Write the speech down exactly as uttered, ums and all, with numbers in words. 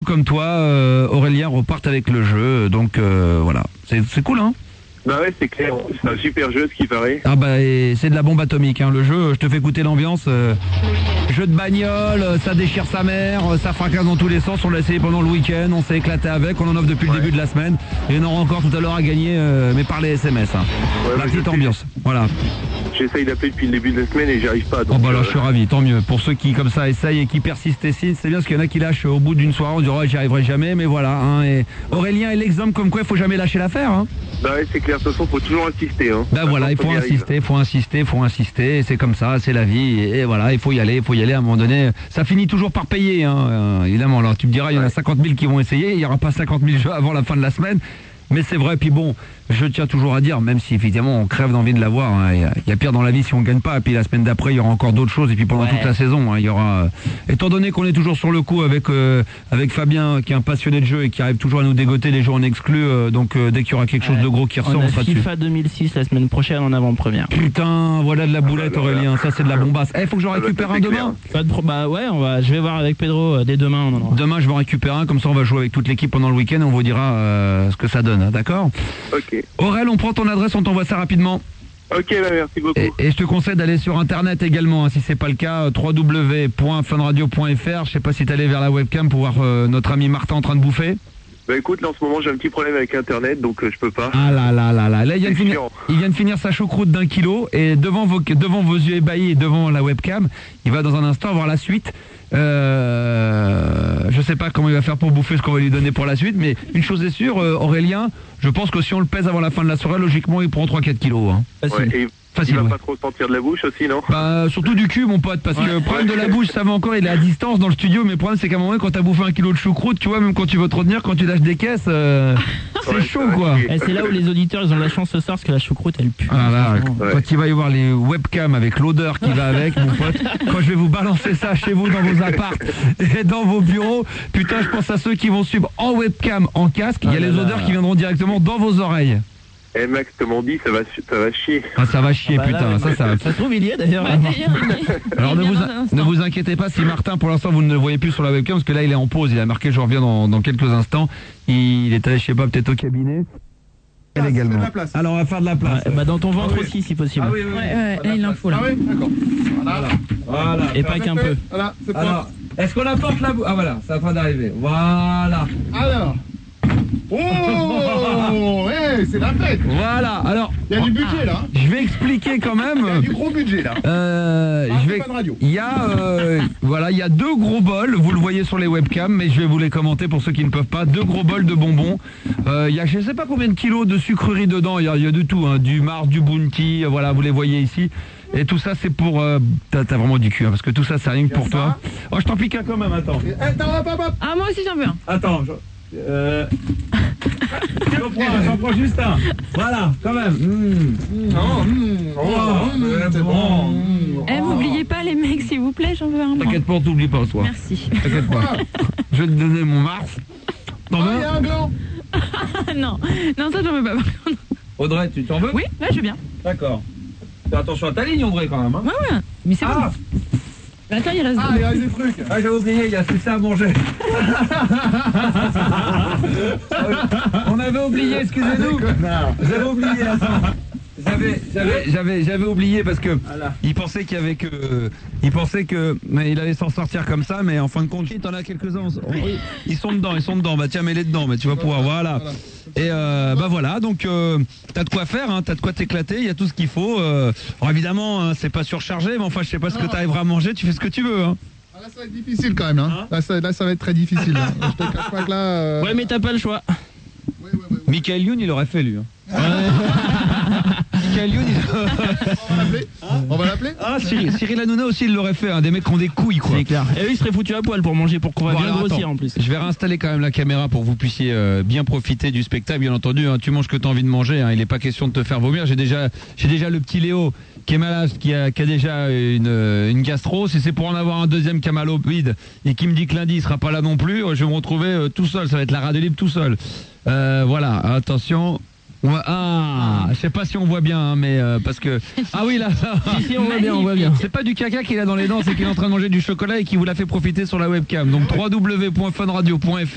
comme toi, euh, Aurélien, repartent avec le jeu. Donc euh, voilà, c'est, c'est cool, hein. Bah ouais, c'est clair, c'est un super jeu, ce qui paraît. Ah bah et c'est de la bombe atomique, hein. Le jeu, je te fais écouter l'ambiance. Euh, jeu de bagnole, euh, ça déchire sa mère, euh, ça fracasse dans tous les sens. On l'a essayé pendant le week-end, on s'est éclaté avec, on en offre depuis ouais. le début de la semaine. Et on aura encore tout à l'heure à gagner, euh, mais par les S M S. Hein. Ouais, la petite ambiance, voilà. J'essaye d'appeler depuis le début de la semaine et j'y arrive pas. Donc oh bah là, euh... je suis ravi, tant mieux. Pour ceux qui comme ça essayent et qui persistent et c'est bien parce qu'il y en a qui lâchent au bout d'une soirée, on dirait oh, j'y arriverai jamais, mais voilà. Hein, et Aurélien est l'exemple comme quoi il faut jamais lâcher l'affaire. Hein. Bah ouais, c'est clair, de toute façon, faut toujours insister. Hein. Bah voilà, il faut insister, il faut insister, il faut insister, c'est comme ça, c'est la vie, et, et voilà, il faut y aller, il faut y aller à un moment donné. Ça finit toujours par payer, hein, euh, évidemment. Alors tu me diras, il y en a cinquante mille qui vont essayer, il n'y aura pas cinquante mille jeux avant la fin de la semaine. Mais c'est vrai, puis bon, je tiens toujours à dire, même si évidemment on crève d'envie de l'avoir, hein, il y, y a pire dans la vie si on gagne pas, et puis la semaine d'après il y aura encore d'autres choses, et puis pendant ouais. toute la saison, hein, il y aura... Euh, étant donné qu'on est toujours sur le coup avec euh, avec Fabien, qui est un passionné de jeu et qui arrive toujours à nous dégoter les jeux en exclu, euh, donc euh, dès qu'il y aura quelque chose ouais. de gros qui ressort, on, on sera dessus. FIFA dessus. deux mille six la semaine prochaine en avant-première. Putain, voilà de la boulette Aurélien, ça c'est de la bombasse. Eh, faut que j'en récupère un demain. Pas de pro... Bah ouais, on va... je vais voir avec Pedro euh, dès demain. On en aura. Demain je vais en récupérer un, comme ça on va jouer avec toute l'équipe pendant le week-end et on vous dira euh, ce que ça donne, hein, d'accord? Ok. Aurel, on prend ton adresse, on t'envoie ça rapidement. Ok, bah merci beaucoup. Et, et je te conseille d'aller sur internet également, hein, si c'est pas le cas, w w w point fun radio point f r. Je sais pas si t'allais vers la webcam pour voir euh, notre ami Martin en train de bouffer. Bah écoute, là en ce moment j'ai un petit problème avec internet, donc euh, je peux pas. Ah là là là là, là il vient, de finir, il vient de finir sa choucroute d'un kilo et devant vos, devant vos yeux ébahis et devant la webcam, il va dans un instant voir la suite. Euh, je sais pas comment il va faire pour bouffer ce qu'on va lui donner pour la suite, mais une chose est sûre, euh, Aurélien, je pense que si on le pèse avant la fin de la soirée, logiquement il prend trois quatre kilos. Hein. Ouais, et Facile, il va ouais. pas trop sortir de la bouche aussi, non? Bah surtout du cul mon pote, parce ouais. que le problème de la bouche, ça va encore, il est à distance dans le studio, mais le problème c'est qu'à un moment quand t'as bouffé un kilo de choucroute, tu vois, même quand tu veux te retenir, quand tu lâches des caisses, euh, c'est ouais, chaud quoi. Et c'est là où les auditeurs ils ont de la chance ce soir, parce que la choucroute elle pue. Ah là, ouais. Quand il va y avoir les webcams avec l'odeur qui va avec, mon pote, quand je vais vous balancer ça chez vous dans vos apparts et dans vos bureaux, putain je pense à ceux qui vont suivre en webcam, en casque, il ah y a les odeurs là. Qui viendront directement dans vos oreilles. Eh Max, comme on dit, ça va, ça va chier. Ah, ça va chier, ah bah putain. Là, ça, ça, ça se trouve, il y est d'ailleurs. Bah, alors, ne vous, ne vous inquiétez pas si Martin, pour l'instant, vous ne le voyez plus sur la webcam, parce que là, il est en pause. Il a marqué, je reviens dans, dans quelques instants. Il est allé, je sais pas, peut-être au cabinet. Elle ah, également. Place, alors, on va faire de la place. Ouais, bah, dans ton ventre ah, oui. aussi, si possible. Ah oui, oui, oui. Ouais, ouais, là, il en faut là. Ah oui, d'accord. Voilà. Voilà. Et pas qu'un peu. Voilà, c'est pas. Alors, est-ce qu'on apporte la boue? Ah voilà, ça va d'arriver. Voilà. Alors. Oh ouais, c'est la fête. Voilà, alors... Il y a du budget là. Je vais expliquer quand même... Il y a du gros budget là. Euh, ah, je vais... Il y a... Euh, voilà, il y a deux gros bols, vous le voyez sur les webcams, mais je vais vous les commenter pour ceux qui ne peuvent pas. Deux gros bols de bonbons. Euh, il y a je ne sais pas combien de kilos de sucreries dedans, il y a, il y a de tout, hein, du Mars, du Bounty, voilà, vous les voyez ici. Et tout ça c'est pour... Euh, T'as vraiment du cul, hein, parce que tout ça c'est rien que pour ça. Toi. Oh, je t'en pique un quand même, attends. Et, attends, hop, hop, hop. Ah, moi aussi j'en veux un. Attends, je... Euh... J'en prends, j'en prends juste un. Voilà, quand même. Mmh. Non, mmh. Oh, mmh. C'est bon. Eh, n'oubliez pas les mecs, s'il vous plaît, j'en veux un. T'inquiète pas, on t'oublie pas, toi. Merci. T'inquiète pas. Je vais te donner mon Mars. T'en veux? Ah, il y a un gland. Non, non, ça j'en veux pas. Audrey, tu t'en veux? Oui, là je veux bien. D'accord. Fais attention à ta ligne, Audrey, quand même. Hein. Ouais, ouais. Mais c'est ah. bon. Attends, il reste ah, il reste des trucs. Ah, j'avais oublié, il y a tout ça à manger. On avait oublié, excusez-nous. J'avais oublié, attends. J'avais, j'avais, j'avais, j'avais oublié parce que voilà. Il pensait qu'il y avait que, il pensait que, mais il allait s'en sortir comme ça, mais en fin de compte, t'en as quelques-uns. Ils sont dedans, ils sont dedans. Bah tiens, mets-les dedans, mais tu vas pouvoir, voilà. Et euh, bah voilà, donc euh, t'as de quoi faire, hein, t'as de quoi t'éclater, il y a tout ce qu'il faut. Euh, alors évidemment, hein, c'est pas surchargé, mais enfin, je sais pas ce que t'arriveras à manger, tu fais ce que tu veux. Hein. Ah, là, ça va être difficile quand même. Hein. Hein là, ça, là, ça va être très difficile. Hein. Je te cache pas que là. Euh... Ouais, mais t'as pas le choix. Ouais, ouais, ouais, ouais. Michael Youn, il aurait fait lui. Hein. Michael Youn, il... On va l'appeler hein. On va l'appeler Ah, Cyril, Cyril Hanouna aussi, il l'aurait fait. Hein. Des mecs qui ont des couilles, quoi. C'est clair. Et eux, ils seraient foutus à poil pour manger, pour qu'on va voilà, bien grossir attends. En plus. Je vais réinstaller quand même la caméra pour que vous puissiez euh, bien profiter du spectacle, bien entendu. Hein. Tu manges ce que tu as envie de manger. Hein. Il n'est pas question de te faire vomir. J'ai déjà, j'ai déjà le petit Léo qui est malade, qui a, qui a déjà une, une gastro. Si c'est pour en avoir un deuxième qui a mal au bide et qui me dit que lundi il sera pas là non plus, je vais me retrouver euh, tout seul. Ça va être la radio libre tout seul. Euh, voilà, attention. Ouais, ah, je sais pas si on voit bien, hein, mais euh, parce que ah oui là, si, si, on voit bien, on voit bien. C'est pas du caca qu'il a dans les dents, c'est qu'il est en train de manger du chocolat et qu'il vous l'a fait profiter sur la webcam. Donc w w w point fun radio point f r